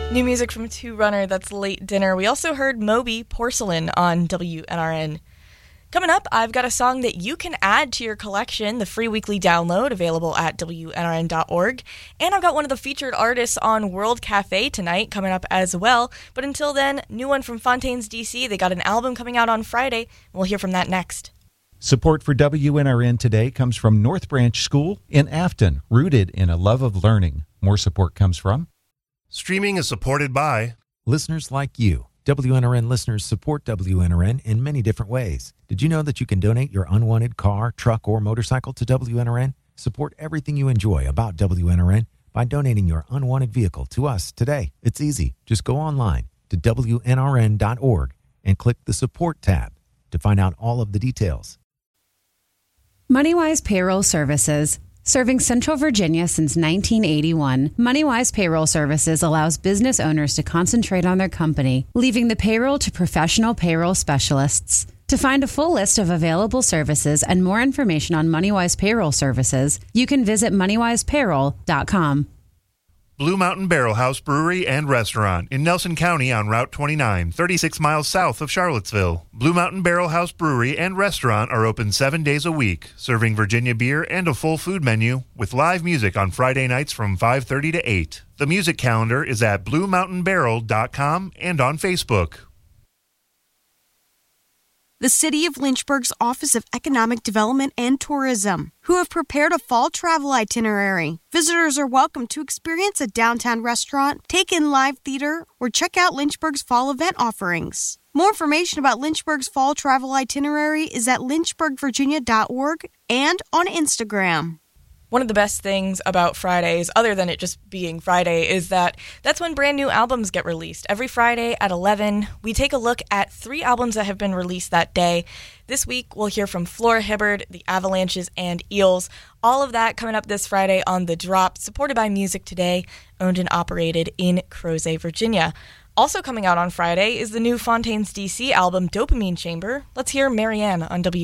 New music from Two Runner, that's Late Dinner. We also heard Moby Porcelain on WNRN. Coming up, I've got a song that you can add to your collection, the free weekly download available at WNRN.org. And I've got one of the featured artists on World Cafe tonight coming up as well. But until then, new one from Fontaines DC. They got an album coming out on Friday. We'll hear from that next. Support for WNRN today comes from North Branch School in Afton, rooted in a love of learning. More support comes from Streaming is supported by listeners like you. WNRN listeners support WNRN in many different ways. Did you know that you can donate your unwanted car, truck, or motorcycle to WNRN? Support everything you enjoy about WNRN by donating your unwanted vehicle to us today. It's easy. Just go online to WNRN.org and click the Support tab to find out all of the details. MoneyWise Payroll Services. Serving Central Virginia since 1981, MoneyWise Payroll Services allows business owners to concentrate on their company, leaving the payroll to professional payroll specialists. To find a full list of available services and more information on MoneyWise Payroll Services, you can visit moneywisepayroll.com. Blue Mountain Barrel House Brewery and Restaurant in Nelson County on Route 29, 36 miles south of Charlottesville. Blue Mountain Barrel House Brewery and Restaurant are open 7 days a week, serving Virginia beer and a full food menu with live music on Friday nights from 5:30 to 8. The music calendar is at bluemountainbarrel.com and on Facebook. The City of Lynchburg's Office of Economic Development and Tourism, who have prepared a fall travel itinerary. Visitors are welcome to experience a downtown restaurant, take in live theater, or check out Lynchburg's fall event offerings. More information about Lynchburg's fall travel itinerary is at lynchburgvirginia.org and on Instagram. One of the best things about Fridays, other than it just being Friday, is that that's when brand new albums get released. Every Friday at 11, we take a look at 3 albums that have been released that day. This week, we'll hear from Flora Hibbard, The Avalanches, and Eels. All of that coming up this Friday on The Drop, supported by Music Today, owned and operated in Crozet, Virginia. Also coming out on Friday is the new Fontaines DC album, Dopamine Chamber. Let's hear Marianne on W.